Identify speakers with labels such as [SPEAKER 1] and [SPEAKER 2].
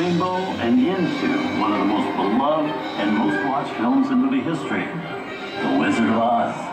[SPEAKER 1] rainbow and into one of the most beloved and most watched films in movie history, The Wizard of Oz.